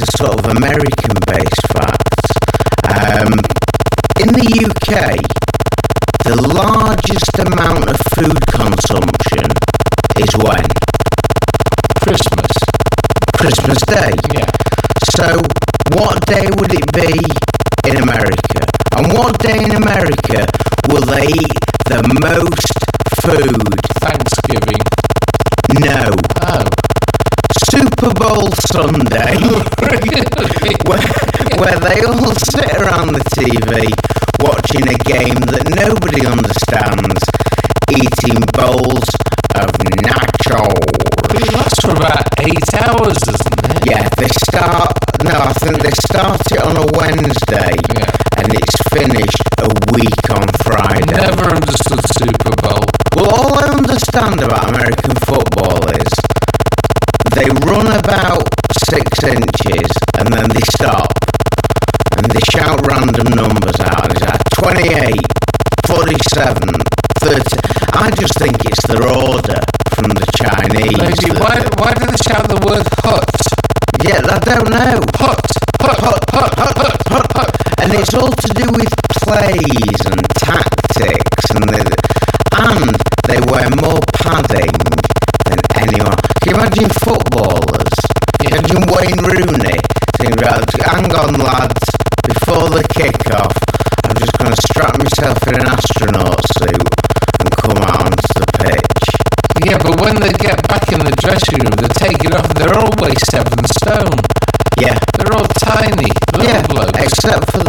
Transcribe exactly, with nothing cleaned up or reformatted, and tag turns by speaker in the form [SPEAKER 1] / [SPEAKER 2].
[SPEAKER 1] the sort of American-based facts. Um, in the U K, the largest amount of food consumption is when?
[SPEAKER 2] Christmas.
[SPEAKER 1] Christmas Day.
[SPEAKER 2] Yeah.
[SPEAKER 1] So, what day would it be in America? And what day in America will they eat the most food?
[SPEAKER 2] Thanksgiving.
[SPEAKER 1] No.
[SPEAKER 2] Oh.
[SPEAKER 1] Super Bowl Sunday.
[SPEAKER 2] Really?
[SPEAKER 1] where, where they all sit around the T V watching a game that nobody understands, eating bowls of nachos.
[SPEAKER 2] It lasts for about eight hours, doesn't it?
[SPEAKER 1] Yeah, they start, no, I think they start it on a Wednesday,
[SPEAKER 2] Yeah.
[SPEAKER 1] and it's finished a week on Friday.
[SPEAKER 2] Never understood Super Bowl.
[SPEAKER 1] Well, all I understand about American football is they run about six inches and then they stop and they shout random numbers out. And it's like twenty-eight, forty-seven, thirty. I just think it's their order from the Chinese.
[SPEAKER 2] Maybe, why, why do they shout the word hut?
[SPEAKER 1] Yeah, I don't know.
[SPEAKER 2] Hut, hut, hut, hut, hut, hut, hut, hut.
[SPEAKER 1] And it's all to do with plays and tactics, and they, and they wear more padding than anyone. Can you imagine footballers? Can you imagine Wayne Rooney saying, right, hang on lads, before the kick-off, I'm just going to strap myself in an astronaut suit and come out onto the pitch.
[SPEAKER 2] Yeah, but when they get back in the dressing room, they take it off, they're always seven stone.
[SPEAKER 1] Yeah.
[SPEAKER 2] They're all tiny, little
[SPEAKER 1] Yeah,
[SPEAKER 2] blokes.
[SPEAKER 1] except for